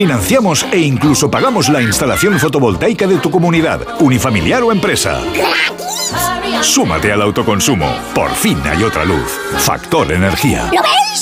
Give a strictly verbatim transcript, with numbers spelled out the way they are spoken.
Financiamos e incluso pagamos la instalación fotovoltaica de tu comunidad, unifamiliar o empresa. Súmate al autoconsumo. Por fin hay otra luz. Factor Energía. ¿Lo ves?